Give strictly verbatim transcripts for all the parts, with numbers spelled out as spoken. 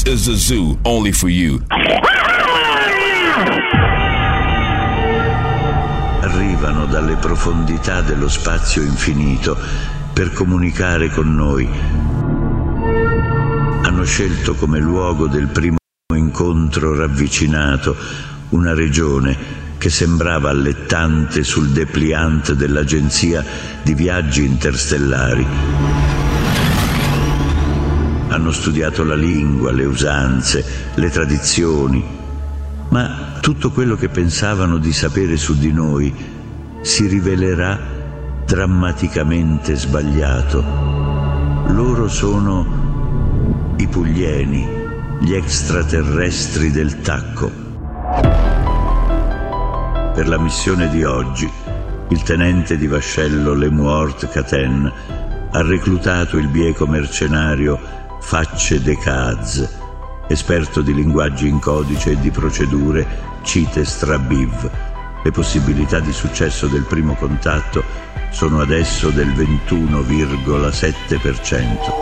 This is the zoo, only for you. Arrivano dalle profondità dello spazio infinito per comunicare con noi. Hanno scelto come luogo del primo incontro ravvicinato una regione che sembrava allettante sul dépliant dell'agenzia di viaggi interstellari. Hanno studiato la lingua, le usanze, le tradizioni, ma tutto quello che pensavano di sapere su di noi si rivelerà drammaticamente sbagliato. Loro sono i Puglieni, gli extraterrestri del tacco. Per la missione di oggi, il tenente di vascello Lemuort Caten ha reclutato il bieco mercenario Facce de Caz, esperto di linguaggi in codice e di procedure Cite Strabiv. Le possibilità di successo del primo contatto sono adesso del ventuno virgola sette per cento.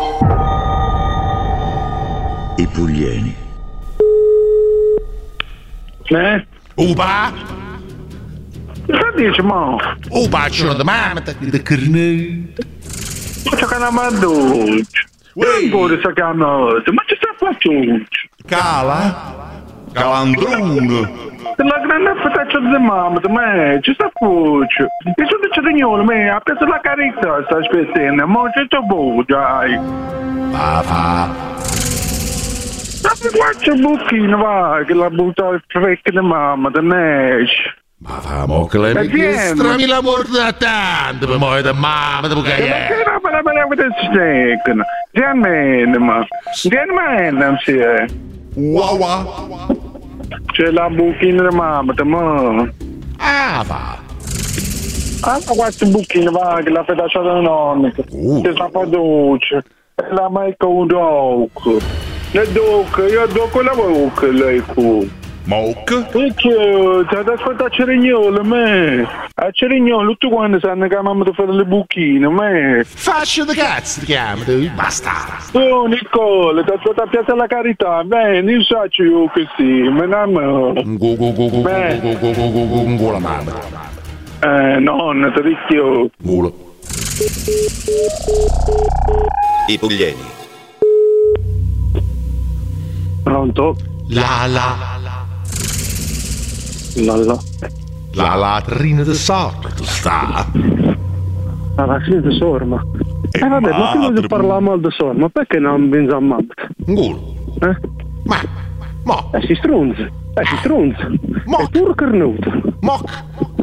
I Puglieni. Eh? Uba? Cosa dici, mo? Uba, c'è una mamma di carne. C'è una manduccia. Non vuole sa canosa, ma ci sta facendo? Cala? Calandrone. La grande fataccia di mamma, ma ci sta facendo? E su di cittadino, ma ha preso la carità, sta aspettando, ma c'è tutto buono, dai. Va, va. Ma mi guarda il buchino, va, che la butta il frecco di mamma, da nesce. Ma famo che le registrami la morta tanto per muovere da mamma da Ma bucare. che roba la voleva da steccano? Diamine, ma. Diamine, sì, eh. Wow, wow. C'è la buchina di mamma, ma. Ah, va. Ah, ma questo buchino, va, che la fedaccia da nonna. Uh. Che sa fa dolce. E la mai con doc. Le doc, io doc la doc, lei qui. Moc? Perché ti ha ascoltato a Cerignolo, me. A Cerignolo tutti quanti sanno che mamma ti fa le buchine, me. Faccio da cazzo ti chiamo, tu? Basta. Oh Nicola, ti ascolta a Piazza la Carità, bene, io so io che sì, ma non me. Go go go go Beh. go go go go go go la mamma. Eh, nonna, ti ricchio. Gulo. I Puglieni. Pronto? La la Lalla. la latrina di sorte sta. Alla fine di sorma. Eh vabbè, ma prima di parlare mal di sorma, perché non pensa a mamma? Gulo. Eh? Ma mo Eh si strunza, eh si strunza. Mo. È pure carnuto. moc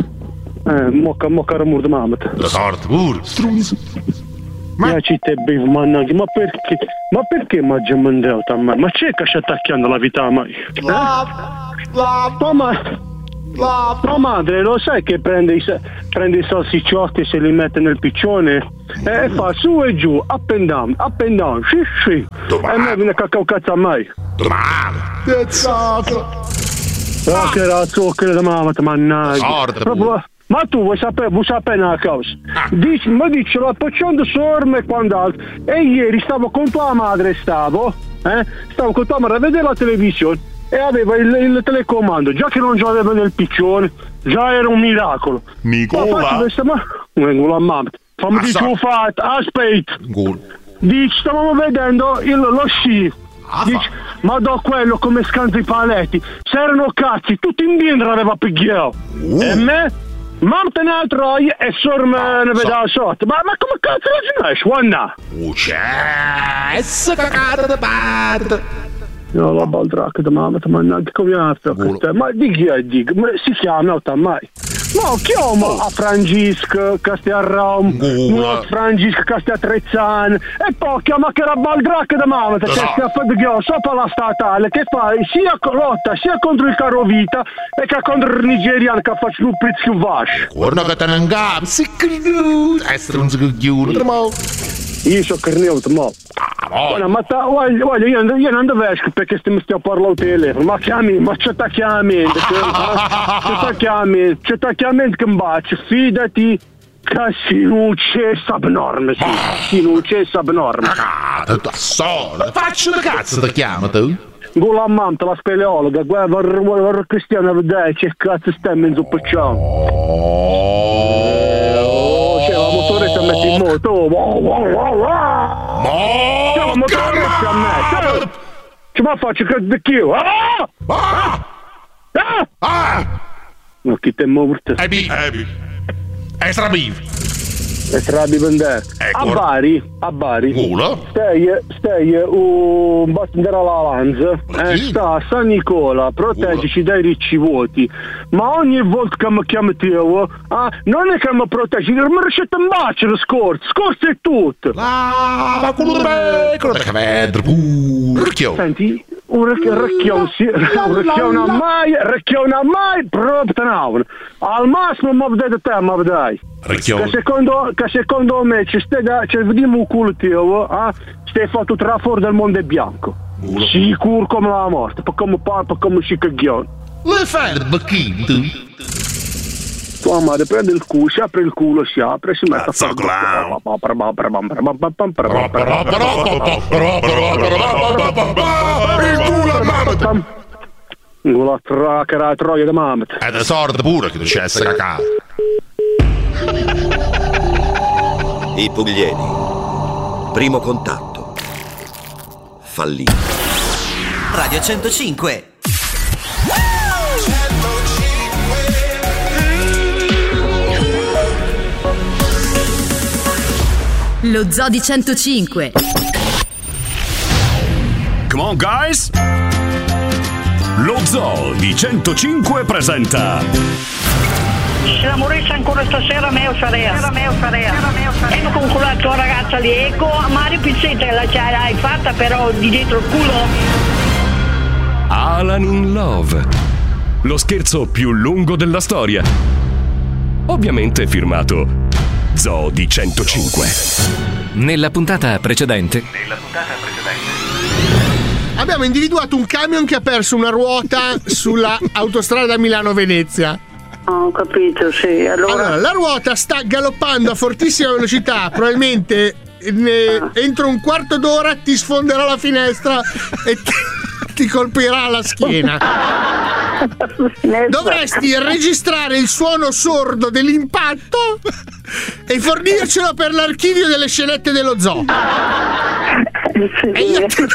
Eh, mocca, mocca ramur di mamma. la sorte pure strunz. Ma Ma ci te bevi, mannaggia, ma perché? Ma perché mangia mandato a me? Ma c'è che sta attaccando la vita a me? Eh? la la Tua, ma... la tua madre lo sai che prende i, sa- prende i salsicciotti e se li mette nel piccione e fa su e giù, up and down, up and down, sì sì. Domani. E me viene cacao cazzo a me. domani. Pezzato. Oh che era zucchero da mamma, mannaggia. Sorte, Proprio- ma tu vuoi sapere, vuoi sapere una cosa? Dici, ma dici, l'ho appoggiando sorme e quant'altro. E ieri stavo con tua madre, stavo, eh? Stavo con tua madre a vedere la televisione e aveva il, il telecomando, già che non ce l'aveva nel piccione, già era un miracolo. Nicola. Ma faccio questa, ma... Vengo la mamma. Fammi Ma dire so- tu fatto, aspetta. Gulo. Dici, stavamo vedendo il, lo sci. Ah, Dici, ma do quello come scansa i paletti. Se erano cazzi, tutti in biandra aveva pigliato. Uh. E me? Mamma te ne troia e sorme ne so- vedeva sotto. Ma, ma come cazzo la finisci? Guarda. Oh, c'è essa cagata da parte. No, la baldracca da mamma, ti mannaggia come altro che te. Ma di chi è di? Ma si chiama mai? Ma chiamo a Francisco che stia a Roma, Gula. a Francisco che stia a Trezzano e poi chiama che la baldracca da mamma che Esatto. stia a fare sopra la statale che fa sia lotta sia contro il carovita e che contro il nigeriano che fa un pezzo più vasco. Guarda che te ne ingab, si credo. Essere un scoglione, tremo. Io sono carneato, ma... Ah, Guarda, voglio. ma ta, voglio, voglio, io, io non devo esco perché stiamo stiamo parlando al telefono, ma chiami, ma c'è ta chiami, c'è ta chiami, c'è ta chiami che mi baci, fidati che si non c'è abnorme, sì, si non c'è abnorme. Ah, tutto a solo. Faccio da cazzo ti chiamo tu? con la mamma, la speleologa, guarda, guarda Cristiano, vedere che cazzo stai in zuppacciamo. Oh, c'è la motoretta metti in moto. Oh, wow, wow, wow, wow. C'è la motoretta a me. Ci ma faccio che di più. Ah! Ah! Ah! Ah! Ma chi te morto? È bi, è bi. È strabiv. E tra di vendere ecco. A Bari, a Bari Uno. stai, stai un bandera all'avanza e sta a San Nicola, proteggici dai ricci vuoti, ma ogni volta che mi chiami Teo, ah, non è che mi proteggi, mi riuscite a baciare scorso, scorso è tutto. Ah, ma quello da quello da vedere pure. Senti, un recchione, un recchione a mai, recchione a mai, proprio no. Al massimo mi vedete te, ma vedai. Che secondo, che secondo me ci stai da, ci vediamo un culo Teo, ah, stai fatto tra fuori del mondo bianco. Ulo. Sicuro come la morte, per come parla, come si caglione. Le fai il bacchino tu? Tua madre prende il culo, si apre il culo, si apre, si mette a fare il culo a mamma. Con la tracca, la troia di mamma. È da sorda pure che c'è essere cacao. I Puglieni. Primo contatto. Fallito. Radio centocinque. Lo Zoo di centocinque. Come on guys. Lo Zoo di centocinque presenta Se la morisse ancora stasera me lo sarea. Me lo sarea. E mi conculato la ragazza lì. Ecco, Mario Pizzetta la ce l'hai fatta però di dietro il culo. Alan in Love. Lo scherzo più lungo della storia. Ovviamente firmato Zoo di centocinque. Nella puntata precedente. Nella puntata precedente. Abbiamo individuato un camion che ha perso una ruota sulla autostrada Milano-Venezia. Ho capito, sì. Allora... allora, la ruota sta galoppando a fortissima velocità, probabilmente ne... ah. entro un quarto d'ora ti sfonderà la finestra e ti, ti colpirà la schiena. Dovresti registrare il suono sordo dell'impatto e fornircelo per l'archivio delle scenette dello zoo. Sì, e io ti,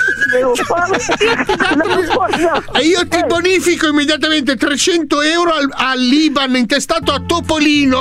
e io ti bonifico immediatamente trecento euro al, all'I B A N intestato a Topolino,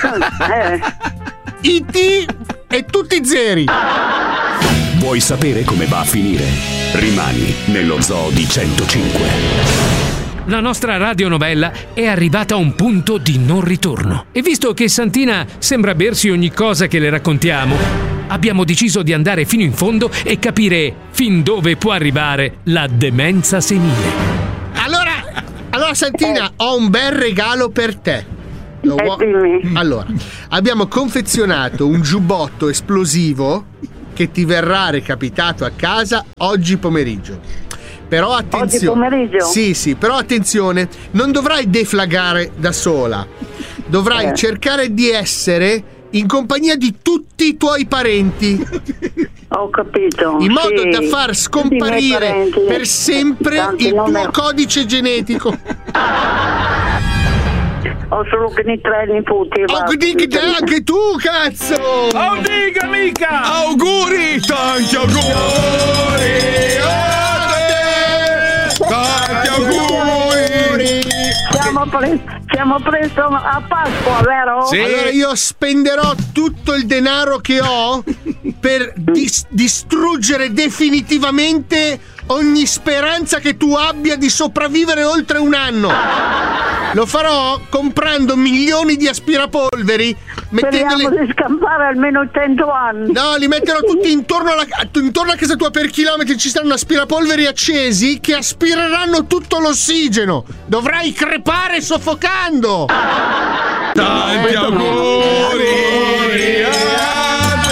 I T e tutti zeri. Vuoi sapere come va a finire? Rimani nello Zoo di centocinque. La nostra radionovella è arrivata a un punto di non ritorno. E visto che Santina sembra bersi ogni cosa che le raccontiamo, abbiamo deciso di andare fino in fondo e capire fin dove può arrivare la demenza senile. Allora, allora Santina, eh. ho un bel regalo per te. Lo eh, vuoi? Allora, abbiamo confezionato un giubbotto esplosivo che ti verrà recapitato a casa oggi pomeriggio. Però attenzione. Oggi pomeriggio? Sì, sì, però attenzione, non dovrai deflagrare da sola. Dovrai eh. cercare di essere in compagnia di tutti i tuoi parenti. Ho capito. In modo sì. da far scomparire per sempre Tanti il tuo è... codice genetico. Ho solo che ne tre nipoti. Oh, dica anche tu, cazzo! Oh, dica mica! Auguri! Tanti auguri! Tanti auguri! Siamo, pre- siamo presto a Pasqua, vero? Sì. Allora io spenderò tutto il denaro che ho per dis- distruggere definitivamente ogni speranza che tu abbia di sopravvivere oltre un anno. Lo farò comprando milioni di aspirapolveri. Speriamo di scampare almeno cento anni. No, li metterò tutti intorno, alla, intorno a casa tua per chilometri. Ci saranno aspirapolveri accesi che aspireranno tutto l'ossigeno. Dovrai crepare soffocando. Tanti auguri a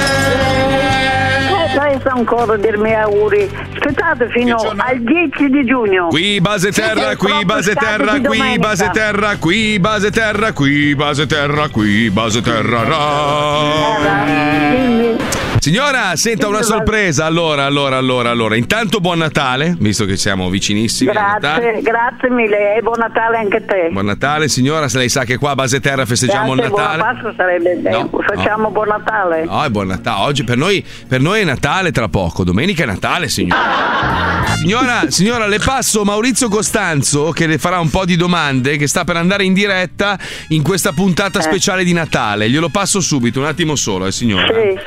te. Resta ancora a dirmi auguri. Aspettate fino al dieci di giugno. Qui base terra, qui base terra, qui base terra, qui base terra, qui base terra, qui base terra. Signora, senta una sorpresa. Allora, allora, allora, allora. Intanto buon Natale, visto che siamo vicinissimi. Grazie, grazie mille e buon Natale anche a te. Buon Natale, signora. Se lei sa che qua a Base Terra festeggiamo grazie, il Natale. Buona Pasqua sarebbe bene. No, Facciamo no. buon Natale. No, è buon Natale. Oggi per noi, per noi è Natale tra poco. Domenica è Natale, signora. Signora, signora, le passo Maurizio Costanzo che le farà un po' di domande, che sta per andare in diretta in questa puntata eh. speciale di Natale. Glielo passo subito, un attimo solo, eh, signora. Sì.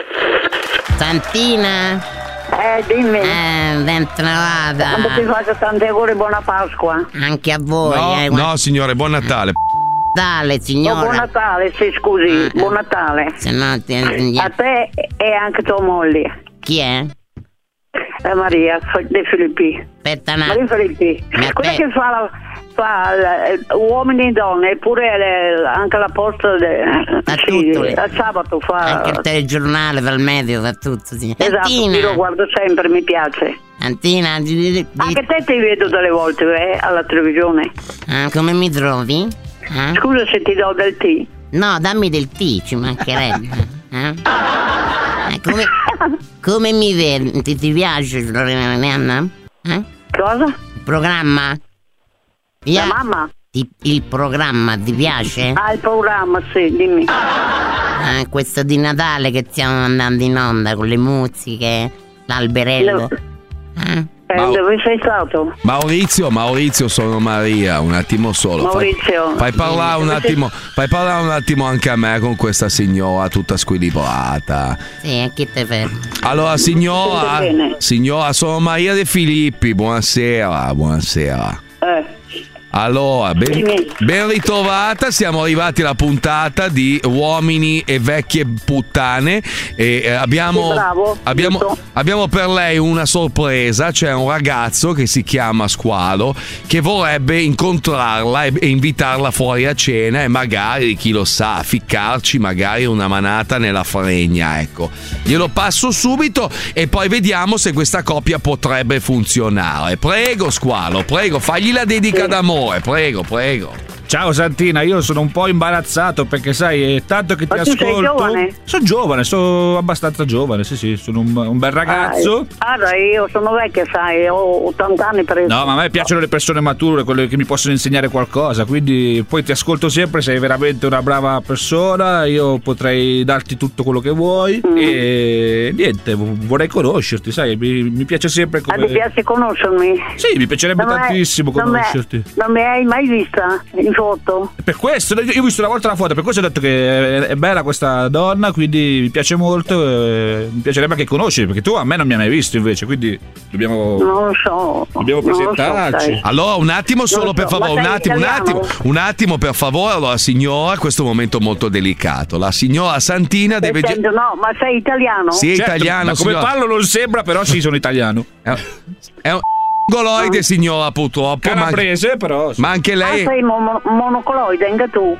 Santina? Eh, dimmi. Eh, ben trovata. Quando ti faccio tanti auguri, buona Pasqua. Anche a voi. No, eh, no signore, buon Natale. Natale, signora. Oh, buon Natale, sì, scusi, eh, buon Natale. Se no ti... A te e anche tua moglie. Chi è? Eh, Maria, dei Filippi. Aspetta, no. Maria Filippi. Quella che fa, la, fa la, uomini e donne, eppure le, anche la posta de, sì, al sabato fa. Anche il telegiornale, fa il medio, fa tutto. Sì. Esatto, io lo guardo sempre, mi piace. Antina, di, di, di... anche te ti vedo delle volte eh, alla televisione. Ah, come mi trovi? Eh? Scusa se ti do del tè. No, dammi del tè, ci mancherebbe. Eh? Eh, come, come mi vedi? Ti, ti piace Lorena? Eh? Cosa? Il programma? La mamma? Ti, il programma ti piace? Ah, il programma, sì, dimmi. Ah, questo di Natale che stiamo andando in onda con le musiche, l'alberello. No. Eh? Eh, Mau- dove sei stato? Maurizio, Maurizio, sono Maria, un attimo solo. Maurizio. Fai, fai parlare un attimo, fai parlare un attimo anche a me con questa signora tutta squilibrata. Sì, a chi te fermo? Allora, signora, signora, sono Maria De Filippi, buonasera, buonasera. Eh. Allora, ben, ben ritrovata, siamo arrivati alla puntata di Uomini e Vecchie Puttane e eh, abbiamo, bravo, abbiamo, abbiamo per lei una sorpresa, c'è un ragazzo che si chiama Squalo che vorrebbe incontrarla e, e invitarla fuori a cena e magari, chi lo sa, ficcarci magari una manata nella fregna, ecco. Glielo passo subito e poi vediamo se questa coppia potrebbe funzionare. Prego Squalo, prego, fagli la dedica sì. d'amore. Prego, prego. Ciao Santina, io sono un po' imbarazzato perché sai, è tanto che ti Ma tu ascolto. sei giovane? Sono giovane, sono abbastanza giovane, sì sì, sono un, un bel ragazzo. Ah, dai, io sono vecchia, sai, ho ottanta anni per No, ma a me piacciono le persone mature, quelle che mi possono insegnare qualcosa, quindi poi ti ascolto sempre, sei veramente una brava persona, io potrei darti tutto quello che vuoi mm. e niente, vorrei conoscerti, sai, mi, mi piace sempre come... Ah, ti piace conoscermi? Sì, mi piacerebbe non tantissimo non conoscerti. Me, non mi hai mai vista in foto? Per questo, io ho visto una volta la foto, per questo ho detto che è bella questa donna, quindi mi piace molto, e mi piacerebbe anche conoscerti, perché tu a me non mi hai mai visto invece, quindi dobbiamo... Non lo so. Dobbiamo presentarci. So, allora, un attimo solo so, per favore, un attimo, un attimo, un attimo per favore. Allora, signora, questo è un momento molto delicato. La signora Santina deve... Sento, no, ma sei italiano? Sì, è certo, italiano. Ma come signora. parlo non sembra, però sì, sono italiano. È, è un mongoloide, signora, purtroppo. Calabrese, ma, però. Sì. Ma anche lei. Ah, sei mon- monocoloide, anche tu.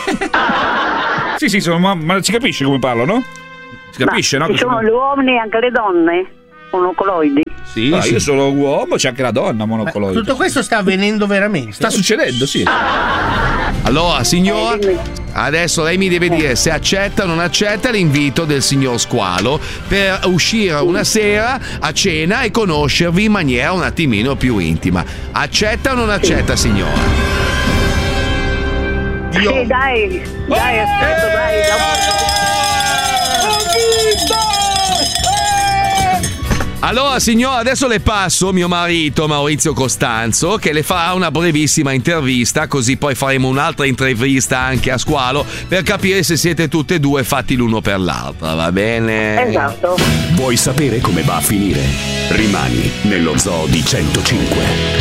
Sì, sì, sono, ma, ma si capisce come parlo, no? Si capisce, ma no? Ci sono sono... gli uomini e anche le donne monocoloidi. Sì, ah, sì, io sono uomo, c'è anche la donna monocoloide. Tutto questo sta avvenendo veramente? Sta succedendo, sì. Allora, signora, adesso lei mi deve dire se accetta o non accetta l'invito del signor Squalo per uscire una sera a cena e conoscervi in maniera un attimino più intima. Accetta o non accetta, signora? Io... Sì, dai, dai, aspetta, dai. Allora, signora, adesso le passo mio marito Maurizio Costanzo che le farà una brevissima intervista, così poi faremo un'altra intervista anche a Squalo per capire se siete tutte e due fatti l'uno per l'altra, va bene? Esatto. Vuoi sapere come va a finire? Rimani nello Zoo di centocinque.